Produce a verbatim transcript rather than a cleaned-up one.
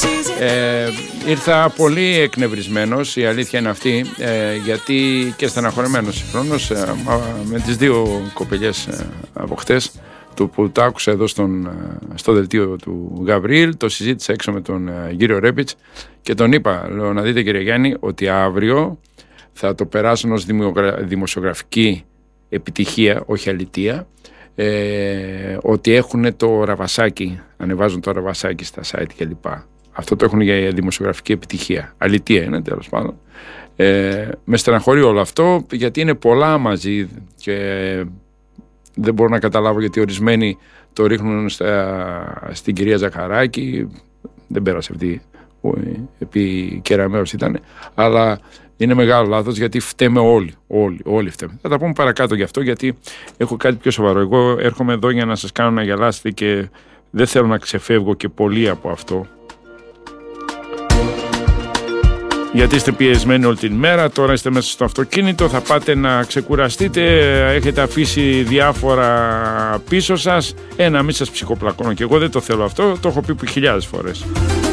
Ε, ήρθα πολύ εκνευρισμένος, η αλήθεια είναι αυτή, ε, γιατί και στεναχωρεμένος συγχρόνως ε, με τις δύο κοπελιές ε, από χτες, του που το άκουσα εδώ στον, στο δελτίο του Γαβρίλ, το συζήτησα έξω με τον ε, κύριο Ρέπιτς και τον είπα, λέω, να δείτε κύριε Γιάννη, ότι αύριο θα το περάσουν ως δημοσιογραφική επιτυχία, όχι αλητεία, ε, ότι έχουν το ραβασάκι, ανεβάζουν το ραβασάκι στα site κλπ. Αυτό το έχουν για δημοσιογραφική επιτυχία. Αλητεία είναι, τέλος πάντων. Ε, με στεναχωρεί όλο αυτό, γιατί είναι πολλά μαζί και δεν μπορώ να καταλάβω γιατί ορισμένοι το ρίχνουν στα, στην κυρία Ζαχαράκη. Δεν πέρασε αυτή, επί κεραμέως ήταν, αλλά είναι μεγάλο λάθος, γιατί φταίμε όλοι, όλοι, όλοι φταίμε. Θα τα πούμε παρακάτω γι' αυτό, γιατί έχω κάτι πιο σοβαρό. Εγώ έρχομαι εδώ για να σας κάνω να γελάσετε και δεν θέλω να ξεφεύγω και πολύ από αυτό. Γιατί είστε πιεσμένοι όλη την μέρα, τώρα είστε μέσα στο αυτοκίνητο, θα πάτε να ξεκουραστείτε, έχετε αφήσει διάφορα πίσω σας, ε, να μην σας ψυχοπλακώνω, και εγώ δεν το θέλω αυτό, το έχω πει χιλιάδες φορές.